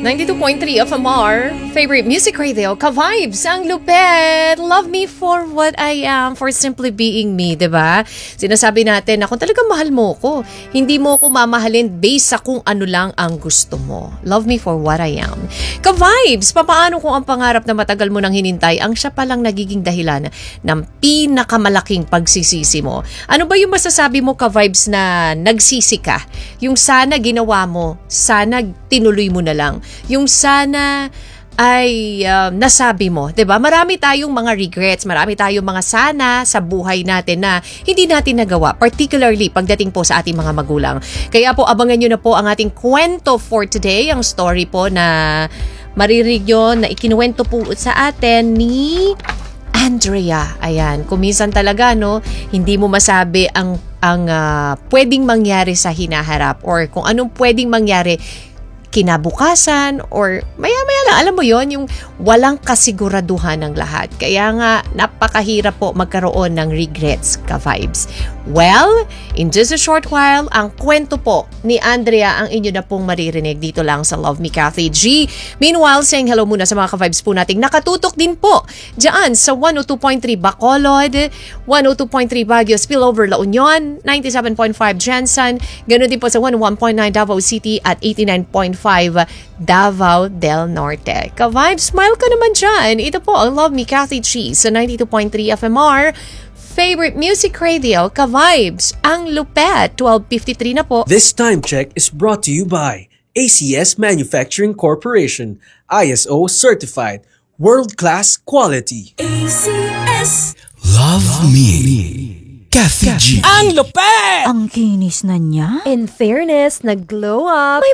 92.3 of Amar, favorite music radio, ka-vibes, ang lupet, love me for what I am, for simply being me, diba? Sinasabi natin na kung talagang mahal mo ko, hindi mo ko mamahalin based sa kung ano lang ang gusto mo. Love me for what I am. Ka-vibes, papaano kung ang pangarap na matagal mo nang hinintay, ang siya palang nagiging dahilan ng pinakamalaking pagsisisi mo? Ano ba yung masasabi mo, ka-vibes, na nagsisi ka? Yung sana ginawa mo, sana tinuloy mo na lang. Yung sana ay nasabi mo, 'di ba? Marami tayong mga regrets, marami tayong mga sana sa buhay natin na hindi natin nagawa, particularly pagdating po sa ating mga magulang. Kaya po abangan niyo na po ang ating kwento for today, ang story po na maririnig nyo na ikinuwento po sa atin ni Andrea. Ayan, kuminsan talaga no, hindi mo masabi ang pwedeng mangyari sa hinaharap or kung anong pwedeng mangyari kinabukasan or maya-maya lang. Alam mo yon, yung walang kasiguraduhan ng lahat. Kaya nga, napakahirap po magkaroon ng regrets, ka-vibes. Well, in just a short while, ang kwento po ni Andrea ang inyo na pong maririnig dito lang sa Love Me Cathy G. Meanwhile, saying hello muna sa mga ka-vibes po nating nakatutok din po dyan sa 102.3 Bacolod, 102.3 Baguio, Spillover La Union, 97.5 Jensen, ganoon din po sa 101.9 Davao City at 89.5 Davao del Norte. Ka-vibes, smile ka naman dyan. Ito po ang Love Me Cathy G sa 92.3 FMR, favorite music radio, ka-vibes, ang lupet, 12:53 na po. This time check is brought to you by ACS Manufacturing Corporation, ISO certified, world-class quality. ACS. Love Me Cathy G. Ang lupet! Ang kinis na niya. In fairness, nag-glow up. May